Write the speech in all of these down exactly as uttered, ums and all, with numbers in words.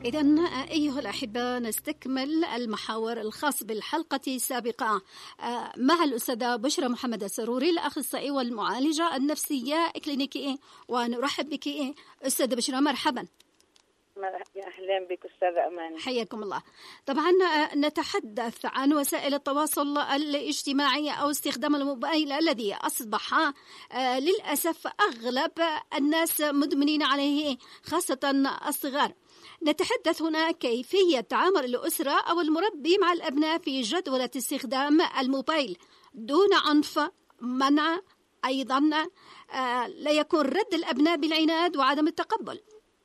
إذن أيها الأحبة نستكمل المحاور الخاص بالحلقة السابقة مع الأستاذة بشرى محمد السروري الأخصائي والمعالجة النفسية إكلينيكية، ونرحب بك أستاذة بشرى. مرحبا. أهلا بك أستاذة أماني، حياكم الله. طبعا نتحدث عن وسائل التواصل الاجتماعي أو استخدام الموبايل الذي أصبح للأسف أغلب الناس مدمنين عليه خاصة الصغار. نتحدث هنا كيفية تعامل الأسرة أو المربي مع الأبناء في جدولة استخدام الموبايل دون عنف، منع، أيضا لا يكون رد الأبناء بالعناد وعدم التقبل.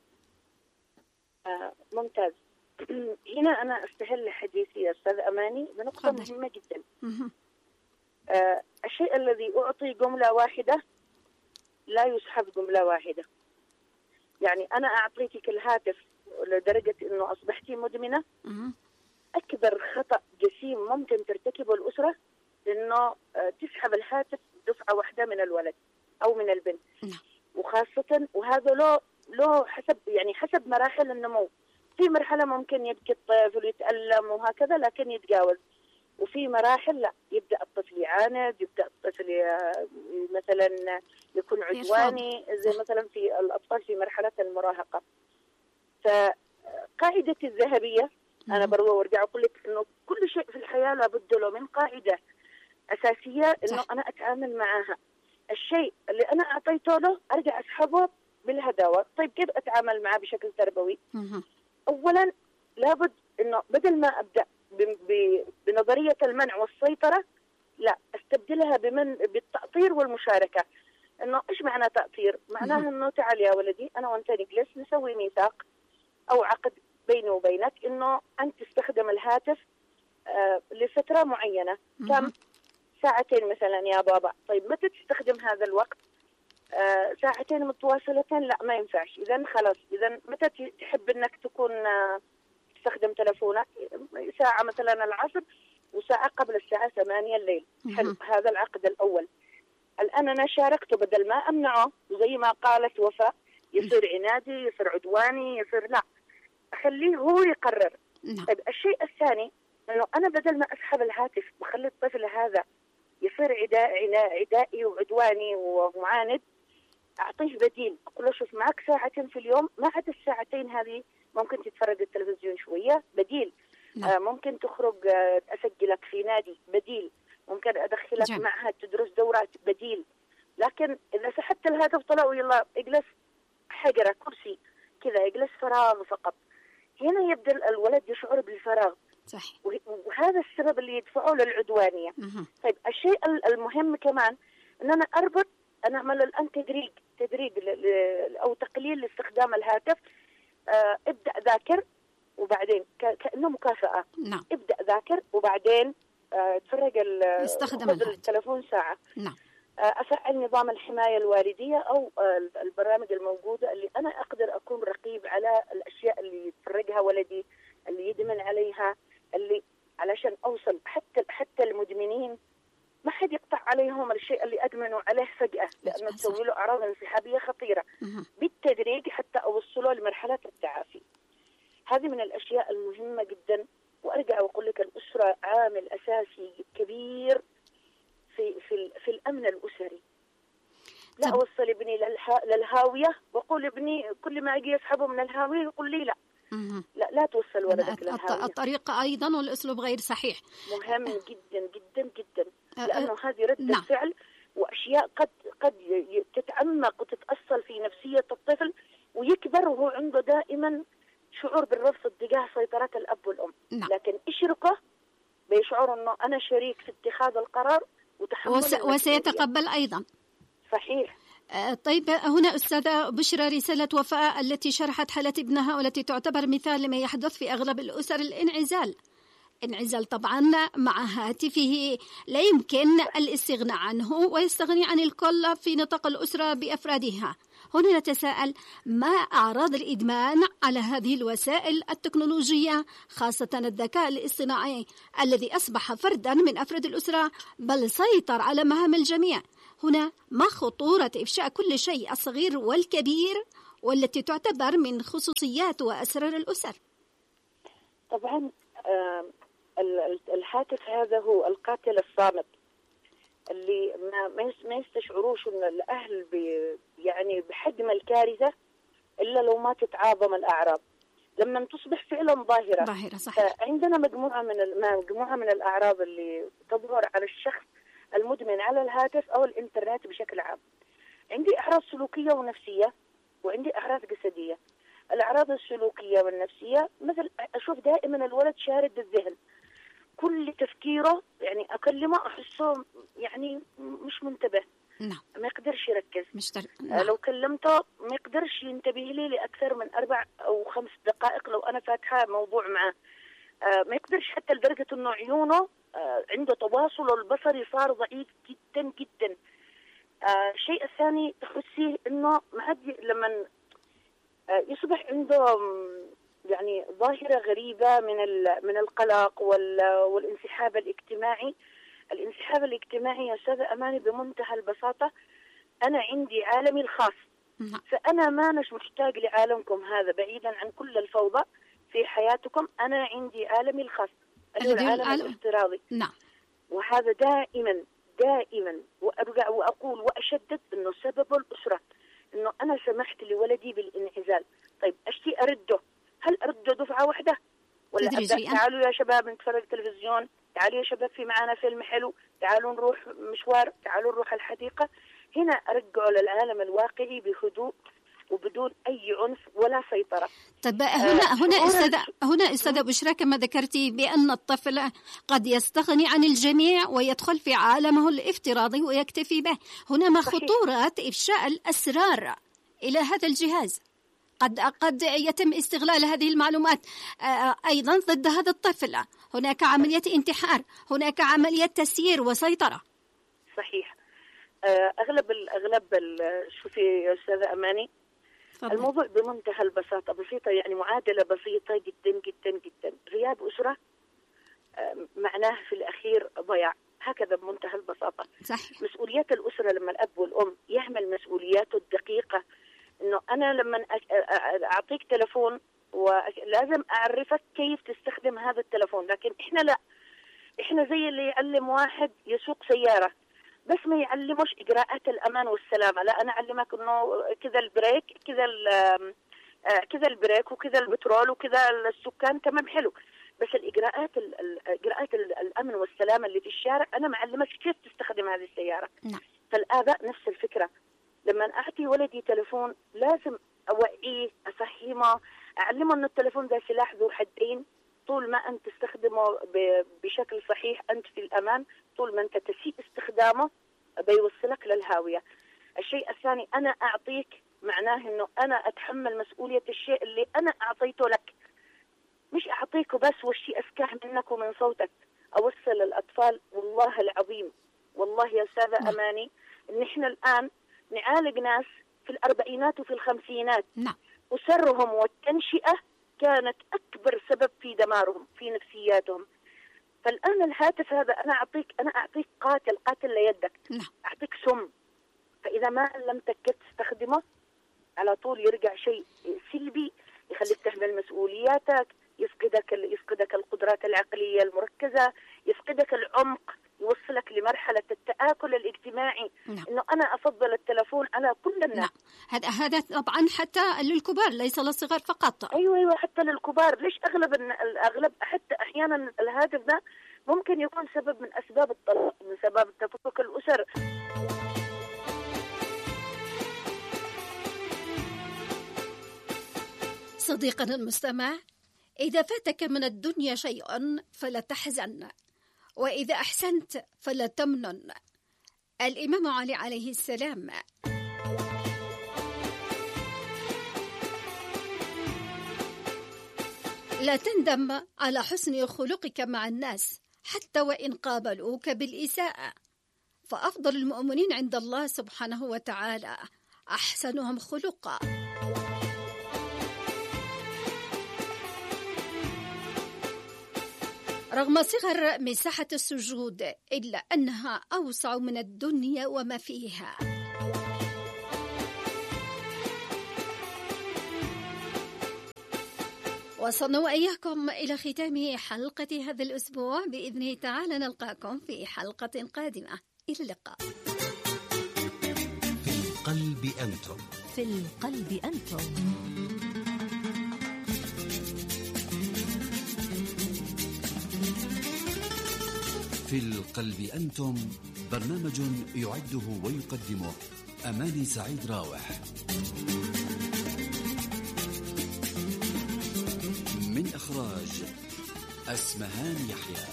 آه ممتاز. هنا أنا أستهل حديثي يا أستاذ أماني بنقطة مهمة جدا. آه الشيء الذي أعطي جملة واحدة لا يسحب جملة واحدة. يعني أنا أعطيتك الهاتف لدرجة أنه أصبحتي مدمنة. أكبر خطأ جسيم ممكن ترتكبه الأسرة أنه آه تسحب الهاتف دفعة واحدة من الولد أو من البنت، وخاصة وهذا له له حسب يعني حسب مراحل النمو. في مرحلة ممكن يبكي الطفل ويتألم وهكذا لكن يتجاوز، وفي مراحل لا، يبدأ الطفل يعاند، يبدأ الطفل مثلا يكون عدواني، زي مثلا في الأطفال في مرحلة المراهقة. فقاعدة الذهبية أنا برضو أرجع أقول لك إنه كل شيء في الحياة لابد له من قاعدة أساسية إنه أنا أتعامل معها. الشيء اللي أنا أعطيته له أرجع أسحبه بالهداوة. طيب كيف أتعامل معه بشكل تربوي؟ أولا لابد إنه بدل ما أبدأ بنظرية المنع والسيطرة، لا أستبدلها بمن بالتأطير والمشاركة. إنه إيش معنى تأطير؟ معناها إنه تعال يا ولدي أنا وأنت نجلس نسوي ميثاق أو عقد بيني وبينك إنه أنت تستخدم الهاتف آه لفترة معينة. كم؟ ساعتين مثلا يا بابا. طيب متى تستخدم هذا الوقت؟ آه ساعتين متواصلتين؟ لا ما ينفعش. إذن خلاص، إذن متى تحب إنك تكون آه تستخدم تلفونك؟ ساعة مثلا العصر وساعة قبل الساعة ثمانية الليل. حلو، هذا العقد الأول. الآن أنا شاركته، بدل ما أمنعه وزي ما قالت وفاء يصير عنادي، يصير عدواني، يصير لا، أخليه هو يقرر. طيب الشيء الثاني إنه أنا بدل ما أسحب الهاتف وخلي الطفل هذا يصير عداء عدائي وعدواني ومعاند، أعطيه بديل. أقول له شوف معك ساعتين في اليوم، ما عدا الساعتين هذه ممكن تتفرج التلفزيون شوية، بديل. آه ممكن تخرج آه أسجلك في نادي، بديل. ممكن أدخلك جم. معها تدرس دورات، بديل. لكن إذا سحبت الهاتف طلعوا يلا اجلس حجرة كرسي كذا، يجلس فراغ فقط، هنا يبدأ الولد يشعر بالفراغ. صحيح. وهذا السبب اللي يدفعه للعدوانية. مه. طيب الشيء المهم كمان أن أنا أربط، أنا أعمل الآن تدريج تدريج أو تقليل لاستخدام الهاتف. آه ابدأ ذاكر وبعدين كأنه مكافأة. نعم. ابدأ ذاكر وبعدين آه تفرج التلفون ساعة. نعم. آه أفعل نظام الحماية الوالدية أو آه البرامج الموجودة اللي أنا أقدر أكون رقيب على الأشياء اللي يتفرجها ولدي، اللي يدمن عليها، اللي علشان أوصل حتى حتى المدمنين ما حد يقطع عليهم الشيء اللي أدمنوا عليه فجأة، لأنه تسوي له أعراض انسحابية خطيرة. بالتدريج حتى أوصله لمرحلة التعافي. هذه من الأشياء المهمة جدا. وأرجع وأقول لك الأسرة عامل أساسي كبير في في في الأمن الأسري. لا أوصل ابني للهاوية وأقول ابني كل ما أجي يسحبه من الهاوية يقول لي لا. لا لا توصل ولدك للهاوية. الطريقة أيضا والأسلوب غير صحيح. مهم جدا جدا جدا، لأنه هذه ردة فعل وأشياء قد قد تتعمق وتتأصل في نفسية الطفل ويكبر وهو عنده دائما شعور بالرفض تجاه سيطرة الأب والأم. نعم. لكن اشركه بيشعر أنه أنا شريك في اتخاذ القرار وتحمل وس... وسيتقبل أيضا. صحيح. طيب هنا أستاذة بشرى رسالة وفاء التي شرحت حالة ابنها والتي تعتبر مثال لما يحدث في أغلب الأسر، الانعزال. انعزال طبعا مع هاتفه لا يمكن الاستغناء عنه ويستغني عن الكل في نطاق الأسرة بأفرادها. هنا نتساءل ما أعراض الإدمان على هذه الوسائل التكنولوجية خاصة الذكاء الاصطناعي الذي أصبح فردا من أفراد الأسرة بل سيطر على مهام الجميع. هنا ما خطورة إفشاء كل شيء الصغير والكبير والتي تعتبر من خصوصيات وأسرار الأسر؟ طبعا الهاتف هذا هو القاتل الصامت اللي ما ما يستشعروش ان الاهل يعني بحجم الكارثه الا لو ما تتعاظم الاعراض لما تصبح فعلا ظاهره. ظاهره صحيح. عندنا مجموعه من مجموعه من الاعراض اللي تظهر على الشخص المدمن على الهاتف او الانترنت بشكل عام. عندي اعراض سلوكيه ونفسيه وعندي اعراض جسديه. الاعراض السلوكيه والنفسيه مثل اشوف دائما الولد شارد الذهن، كل تفكيره يعني اكلمه احسه يعني مش منتبه. نعم. ما يقدرش يركز. مشتر... نعم. لو كلمته ما يقدرش ينتبه لي لاكثر من اربع او خمس دقائق لو انا فاتحه موضوع معه. آه ما يقدرش حتى لدرجه انه عيونه آه عنده تواصل البصري صار ضعيف جدا جدا. آه الشيء الثاني تحسيه انه ما عاد لما آه يصبح عنده يعني ظاهرة غريبة من من القلق والانسحاب الاجتماعي. الانسحاب الاجتماعي يا أستاذة أماني بمنتهى البساطة أنا عندي عالمي الخاص، فأنا ما مش محتاج لعالمكم هذا بعيدا عن كل الفوضى في حياتكم. أنا عندي عالمي الخاص اللي هو العالم الافتراضي. نعم. وهذا دائما دائما وأرجع وأقول وأشدد إنه سبب الأسرة، إنه أنا سمحت لولدي بالانعزال. طيب أشتي أرده، هل أرده دفعة واحدة ولا أبدأ تعالوا يا شباب نتفرج تلفزيون، تعالوا يا شباب في معانا فيلم حلو، تعالوا نروح مشوار، تعالوا نروح الحديقة؟ هنا أرجعه للعالم الواقعي بهدوء وبدون أي عنف ولا سيطرة. طيب هنا آه هنا أستاذة هنا أستاذة بشرى كما ذكرتي بأن الطفل قد يستغني عن الجميع ويدخل في عالمه الافتراضي ويكتفي به. هنا ما خطورة إفشاء الأسرار إلى هذا الجهاز؟ قد قد يتم استغلال هذه المعلومات أيضا ضد هذا الطفل. هناك عملية انتحار، هناك عملية تسيير وسيطرة. صحيح. أغلب الأغلب شوفي يا أستاذة أماني، فضل. الموضوع بمنتهى البساطة، بسيطة يعني معادلة بسيطة جدا جدا جدا. غياب أسرة معناه في الأخير ضياع، هكذا بمنتهى البساطة. صحيح. مسؤوليات الأسرة لما الأب والأم يعمل مسؤولياته الدقيقة، إنه أنا لما أعطيك تلفون ولازم أعرفك كيف تستخدم هذا التلفون، لكن إحنا لا، إحنا زي اللي يعلم واحد يسوق سيارة بس ما يعلموش إجراءات الأمان والسلامة. لا، أنا أعلمك إنه كذا البريك، كذا كذا البريك وكذا البترول وكذا السكان، تمام حلو، بس الإجراءات الإجراءات الأمن والسلامة اللي في الشارع أنا معلمك كيف تستخدم هذه السيارة. نعم. فالآباء نفس الفكرة، لما أعطي ولدي تلفون لازم أوعيه، أفهمه، أعلمه إنه التلفون ده سلاح ذو حدين. طول ما أنت تستخدمه بشكل صحيح أنت في الأمان، طول ما أنت تسيء استخدامه بيوصلك للهاوية. الشيء الثاني، أنا أعطيك معناه إنه أنا أتحمل مسؤولية الشيء اللي أنا أعطيته لك، مش أعطيكه بس والشيء أسكح منك ومن صوتك. أوصل الأطفال، والله العظيم والله يا أستاذة أماني إن إحنا الآن نعالج ناس في الأربعينات وفي الخمسينات. نعم. أسرهم والتنشئة كانت أكبر سبب في دمارهم في نفسياتهم. فالآن الهاتف هذا أنا أعطيك أنا أعطيك قاتل قاتل ليدك. نعم. أعطيك سم، فإذا ما علمتك كيف تستخدمه على طول يرجع شيء سلبي يخليك تحمل مسؤولياتك، يفقدك يفقدك القدرات العقلية المركزة، يفقدك العمق، يوصلك لمرحلة التآكل الاجتماعي. نعم. إنه أنا أفضل التلفون على كل الناس. نعم. هذا هذا طبعا حتى للكبار ليس للصغار فقط. أيوة أيوة حتى للكبار. ليش أغلب الأغلب حتى أحيانا الهاتف ده ممكن يكون سبب من أسباب الطلاق، من سبب تفكك الأسر. صديقنا المستمع، إذا فاتك من الدنيا شيء فلا تحزن، وإذا أحسنت فلا تمنن. الإمام علي عليه السلام. لا تندم على حسن خلقك مع الناس حتى وإن قابلوك بالإساءة، فأفضل المؤمنين عند الله سبحانه وتعالى أحسنهم خلقا. رغم صغر مساحة السجود إلا أنها أوسع من الدنيا وما فيها. وصلنا وإياكم إلى ختام حلقة هذا الأسبوع. بإذنه تعالى نلقاكم في حلقة قادمة. إلى اللقاء. في القلب أنتم. في القلب أنتم. في القلب أنتم برنامج يعده ويقدمه أماني سعيد راوح. من إخراج أسمهان يحيى.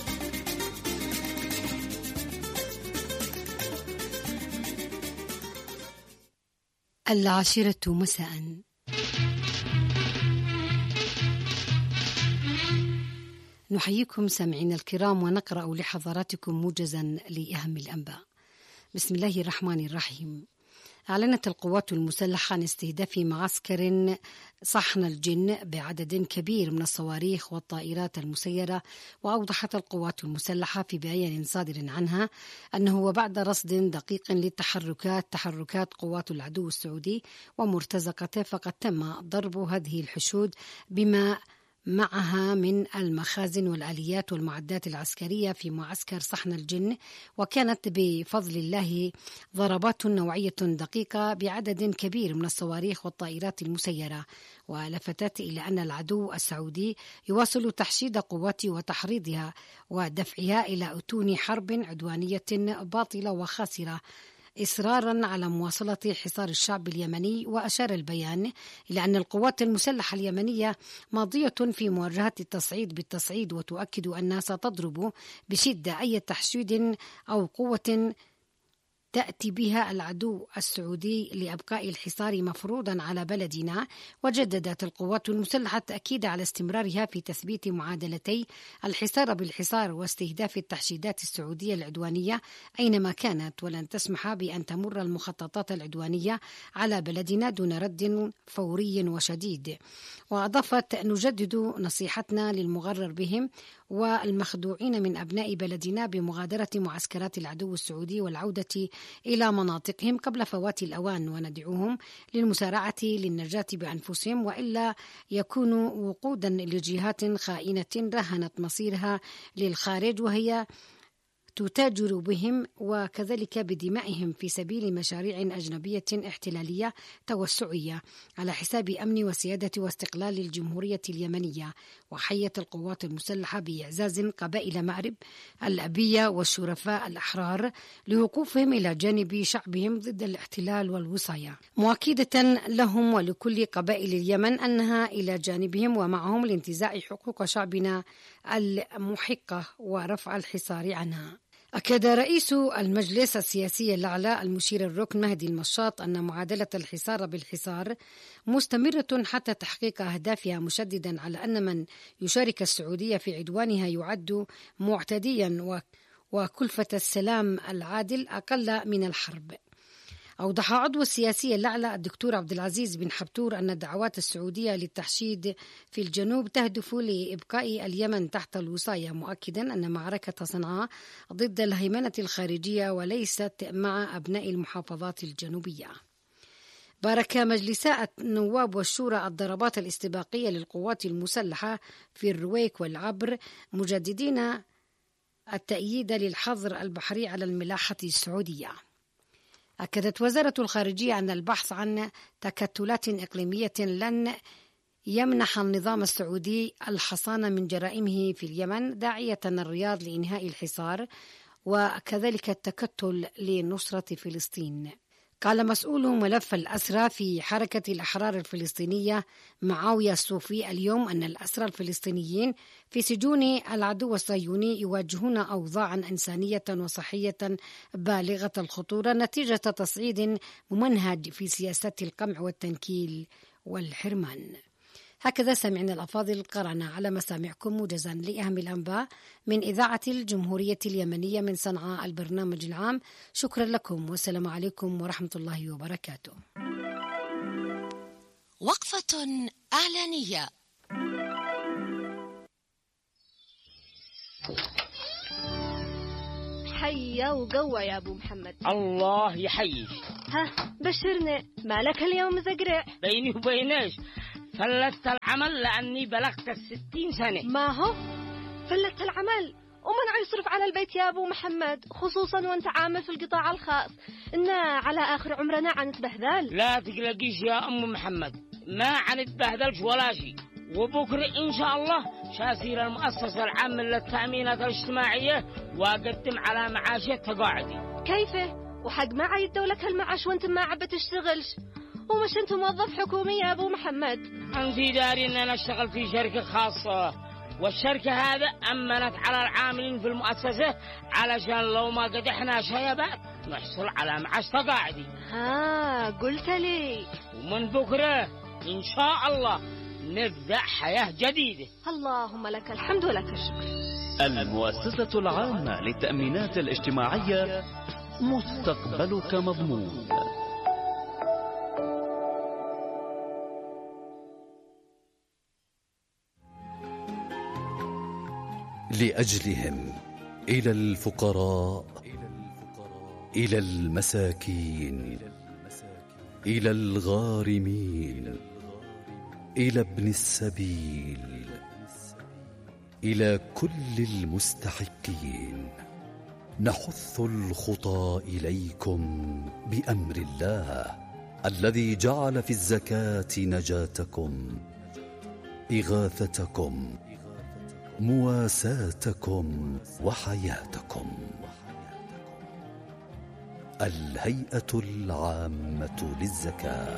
العاشرة مساء. نحييكم سامعين الكرام ونقرأ لحضراتكم موجزا لأهم الأنباء. بسم الله الرحمن الرحيم. أعلنت القوات المسلحة عن استهداف معسكر صحن الجن بعدد كبير من الصواريخ والطائرات المسيرة. وأوضحت القوات المسلحة في بيان صادر عنها أنه وبعد رصد دقيق للتحركات تحركات قوات العدو السعودي ومرتزقته فقد تم ضرب هذه الحشود بما معها من المخازن والآليات والمعدات العسكرية في معسكر صحن الجن. وكانت بفضل الله ضربات نوعية دقيقة بعدد كبير من الصواريخ والطائرات المسيرة. ولفتت إلى أن العدو السعودي يواصل تحشيد قواته وتحريضها ودفعها إلى أتون حرب عدوانية باطلة وخاسرة إصرارا على مواصلة حصار الشعب اليمني. وأشار البيان إلى أن القوات المسلحة اليمنية ماضية في مواجهة التصعيد بالتصعيد وتؤكد أنها ستضرب بشدة أي تحشيد أو قوة تأتي بها العدو السعودي لأبقاء الحصار مفروضا على بلدنا. وجددت القوات المسلحة التأكيد على استمرارها في تثبيت معادلتي الحصار بالحصار واستهداف التحشيدات السعودية العدوانية أينما كانت، ولن تسمح بأن تمر المخططات العدوانية على بلدنا دون رد فوري وشديد. وأضافت: نجدد نصيحتنا للمغرر بهم والمخدوعين من أبناء بلدنا بمغادرة معسكرات العدو السعودي والعودة إلى مناطقهم قبل فوات الأوان، وندعوهم للمسارعة للنجاة بأنفسهم وإلا يكونوا وقودا لجهات خائنة رهنت مصيرها للخارج وهي تتاجر بهم وكذلك بدمائهم في سبيل مشاريع أجنبية احتلالية توسعية على حساب أمن وسيادة واستقلال الجمهورية اليمنية. وحيت القوات المسلحة بإعزاز قبائل مأرب الأبية والشرفاء الأحرار لوقوفهم إلى جانب شعبهم ضد الاحتلال والوصاية، مؤكدة لهم ولكل قبائل اليمن أنها إلى جانبهم ومعهم لانتزاع حقوق شعبنا المحقة ورفع الحصار عنها. أكد رئيس المجلس السياسي الأعلى المشير الركن مهدي المشاط أن معادلة الحصار بالحصار مستمرة حتى تحقيق أهدافها، مشددا على أن من يشارك السعودية في عدوانها يعد معتديا وكلفة السلام العادل أقل من الحرب. أوضح عضو السياسي الأعلى الدكتور عبد العزيز بن حبتور أن الدعوات السعودية للتحشيد في الجنوب تهدف لإبقاء اليمن تحت الوصاية، مؤكدا أن معركة صنعاء ضد الهيمنة الخارجية وليست مع أبناء المحافظات الجنوبية. بارك مجلساء النواب والشورى الضربات الاستباقية للقوات المسلحة في الرويك والعبر، مجددين التأييد للحظر البحري على الملاحة السعودية. أكدت وزارة الخارجية أن البحث عن تكتلات إقليمية لن يمنح النظام السعودي الحصانة من جرائمه في اليمن، داعية الرياض لإنهاء الحصار وكذلك التكتل لنصرة فلسطين. قال مسؤول ملف الأسرى في حركة الأحرار الفلسطينية معاوية الصوفي اليوم أن الأسرى الفلسطينيين في سجون العدو الصهيوني يواجهون أوضاعا إنسانية وصحية بالغة الخطورة نتيجة تصعيد ممنهج في سياسات القمع والتنكيل والحرمان. هكذا سمعنا الأفاضل قرأنا على مسامعكم موجزا لأهم الأنباء من إذاعة الجمهورية اليمنية من صنعاء البرنامج العام. شكرا لكم والسلام عليكم ورحمة الله وبركاته. وقفة إعلانية. حيا وقوة يا أبو محمد. الله يحييك. ها بشرنا، مالك اليوم مزقرع؟ بيني وبينش فلست العمل لأني بلغت الستين سنة. ما هو فلت العمل ومنع يصرف على البيت يا أبو محمد، خصوصا وانت عامل في القطاع الخاص، إنا على آخر عمرنا عنتبهدل. لا تقلقيش يا أم محمد، ما عنتبهدلش ولا شيء، وبكرة إن شاء الله شاسير المؤسسة العامة للتأمينات الاجتماعية وأقدم على معاشة تقاعدي. كيفه؟ وحق ما عيدوا لك هالمعاش وانت ما عم بتشتغلش، ومش انت موظف حكومي يا أبو محمد؟ أنت داري إن أنا اشتغل في شركة خاصة، والشركة هذا أمنت على العاملين في المؤسسة علشان لو ما قدحنا شيبات نحصل على معاش تقاعدي. ها قلت لي. ومن بكرة إن شاء الله نبدأ حياة جديدة. اللهم لك الحمد ولك الشكر. المؤسسة العامة للتأمينات الاجتماعية، مستقبلك مضمون. لأجلهم إلى الفقراء، إلى المساكين، إلى الغارمين، إلى ابن السبيل، إلى كل المستحقين، نحث الخطى إليكم بأمر الله الذي جعل في الزكاة نجاتكم، إغاثتكم، مواساتكم وحياتكم. الهيئة العامة للزكاة.